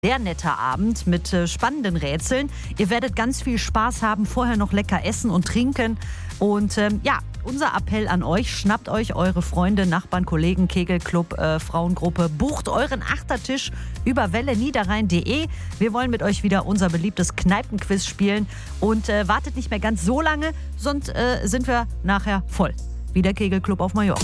Sehr netter Abend mit spannenden Rätseln. Ihr werdet ganz viel Spaß haben, vorher noch lecker essen und trinken. Und unser Appell an euch, schnappt euch eure Freunde, Nachbarn, Kollegen, Kegelclub, Frauengruppe, bucht euren Achtertisch über welleniederrhein.de. Wir wollen mit euch wieder unser beliebtes Kneipenquiz spielen und wartet nicht mehr ganz so lange, sonst sind wir nachher voll. Wie der Kegelclub auf Mallorca.